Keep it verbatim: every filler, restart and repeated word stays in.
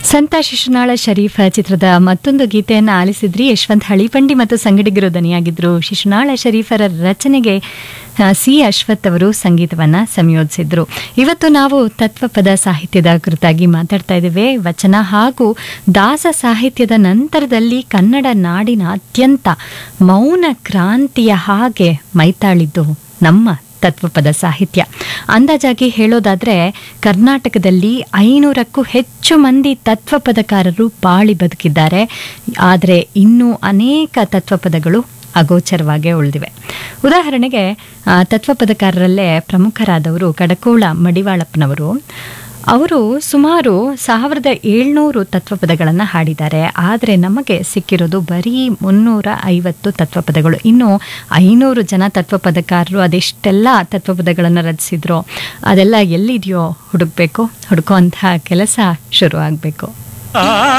ಸಂತ ಶಿಶುನಾಳ ಶರೀಫ ಚಿತ್ರದ ಮತ್ತೊಂದು ಗೀತೆಯನ್ನು ಆಲಿಸಿದ್ರಿ. ಯಶವಂತ್ ಹಳಿಪಂಡಿ ಮತ್ತು ಸಂಗಡಿಗರು ದನಿಯಾಗಿದ್ರು. ಶಿಶುನಾಳ ಶರೀಫರ ರಚನೆಗೆ ಸಿ ಅಶ್ವಥ್ ಅವರು ಸಂಗೀತವನ್ನ ಸಂಯೋಜಿಸಿದ್ರು. ಇವತ್ತು ನಾವು ತತ್ವಪದ ಸಾಹಿತ್ಯದ ಕುರಿತಾಗಿ ಮಾತಾಡ್ತಾ ಇದ್ದೇವೆ. ವಚನ ಹಾಗೂ ದಾಸ ಸಾಹಿತ್ಯದ ನಂತರದಲ್ಲಿ ಕನ್ನಡ ನಾಡಿನ ಅತ್ಯಂತ ಮೌನ ಕ್ರಾಂತಿಯ ಹಾಗೆ ಮೈತಾಳಿದ್ದು ನಮ್ಮ ತತ್ವಪದ ಸಾಹಿತ್ಯ. ಅಂದಾಜಾಗಿ ಹೇಳೋದಾದ್ರೆ ಕರ್ನಾಟಕದಲ್ಲಿ ಐನೂರಕ್ಕೂ ಹೆಚ್ಚು ಮಂದಿ ತತ್ವಪದಕಾರರು ಬಾಳಿ ಬದುಕಿದ್ದಾರೆ. ಆದರೆ ಇನ್ನೂ ಅನೇಕ ತತ್ವಪದಗಳು ಅಗೋಚರವಾಗೇ ಉಳಿದಿವೆ. ಉದಾಹರಣೆಗೆ ತತ್ವಪದಕಾರರಲ್ಲೇ ಪ್ರಮುಖರಾದವರು ಕಡಕೋಳ ಮಡಿವಾಳಪ್ಪನವರು. ಅವರು ಸುಮಾರು ಸಾವಿರದ ಏಳ್ನೂರು ತತ್ವಪದಗಳನ್ನು ಹಾಡಿದ್ದಾರೆ. ಆದರೆ ನಮಗೆ ಸಿಕ್ಕಿರೋದು ಬರೀ ಮುನ್ನೂರ ಐವತ್ತು ತತ್ವಪದಗಳು. ಇನ್ನು ಐನೂರು ಜನ ತತ್ವಪದಕಾರರು ಅದೆಷ್ಟೆಲ್ಲ ತತ್ವಪದಗಳನ್ನು ರಚಿಸಿದ್ರು, ಅದೆಲ್ಲ ಎಲ್ಲಿದೆಯೋ ಹುಡುಕ್ಬೇಕು. ಹುಡುಕುವಂತಹ ಕೆಲಸ ಶುರು ಆಗಬೇಕು.